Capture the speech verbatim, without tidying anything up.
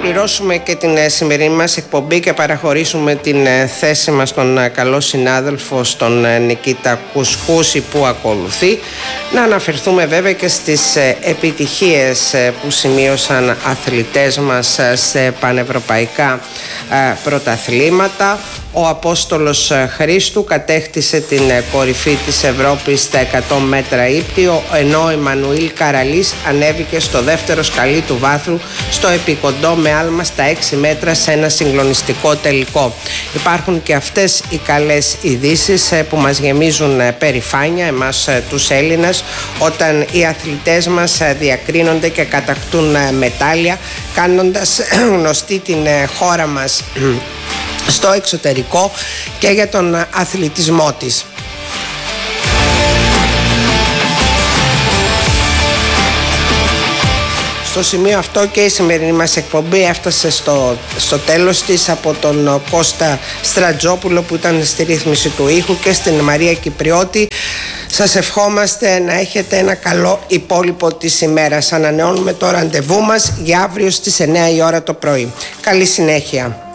ολοκληρώσουμε και την σημερινή μας εκπομπή και παραχωρήσουμε την θέση μας στον καλό συνάδελφο, στον Νικήτα Κουσκούση, που ακολουθεί. Να αναφερθούμε βέβαια και στις επιτυχίες που σημείωσαν αθλητές μας σε πανευρωπαϊκά πρωταθλήματα. Ο Απόστολος Χρήστου κατέκτησε την κορυφή της Ευρώπης στα εκατό μέτρα ύπτιο, ενώ ο Εμμανουήλ Καραλής ανέβηκε στο δεύτερο σκαλί του βάθρου στο επικοντό με άλμα στα έξι μέτρα σε ένα συγκλονιστικό τελικό. Υπάρχουν και αυτές οι καλές ειδήσεις που μας γεμίζουν περηφάνεια, εμάς τους Έλληνες, όταν οι αθλητές μας διακρίνονται και κατακτούν μετάλλια, κάνοντας γνωστή την χώρα μας στο εξωτερικό και για τον αθλητισμό της. Στο σημείο αυτό και η σημερινή μας εκπομπή έφτασε στο, στο τέλος της. Από τον Κώστα Στρατζόπουλο που ήταν στη ρύθμιση του ήχου και στην Μαρία Κυπριώτη, σας ευχόμαστε να έχετε ένα καλό υπόλοιπο της ημέρας. Ανανεώνουμε το ραντεβού μας για αύριο στις εννιά η ώρα το πρωί. Καλή συνέχεια.